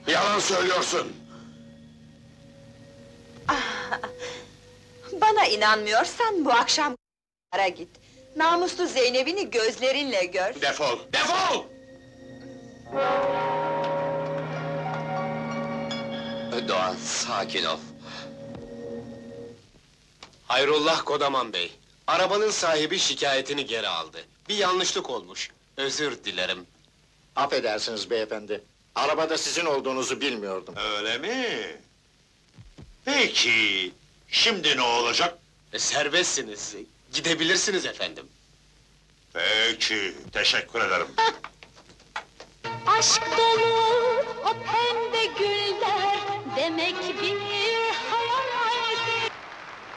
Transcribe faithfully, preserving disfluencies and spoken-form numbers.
Yalan söylüyorsun! Bana inanmıyorsan bu akşam k***lara git. Namuslu Zeynep'ini gözlerinle gör. Defol! Defol! Doğan, sakin ol. Hayrullah Kodaman Bey, arabanın sahibi şikayetini geri aldı. Bir yanlışlık olmuş, özür dilerim. Affedersiniz beyefendi. Arabada sizin olduğunuzu bilmiyordum. Öyle mi? Peki, şimdi ne olacak? E, serbestsiniz, gidebilirsiniz efendim. Peki, teşekkür ederim. Aşk dolu o pembe güller demek bir